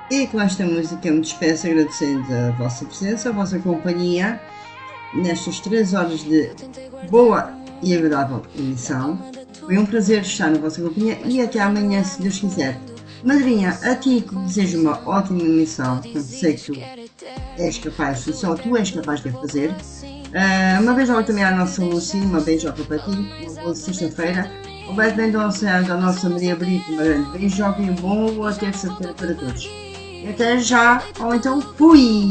E com esta música me despeço agradecendo a vossa presença, a vossa companhia nestas 3 horas de boa e agradável emissão. Foi um prazer estar na vossa companhia e até amanhã, se Deus quiser. Madrinha, a ti que desejo uma ótima emissão, porque sei que tu és capaz, e só tu és capaz de fazer. Uma beijoca também à nossa Lucy, uma beijoca para ti, uma boa sexta-feira. O Beto Mendonça, a nossa Maria Brito, uma grande beijoca e uma boa terça-feira para todos. E até já, ou então fui!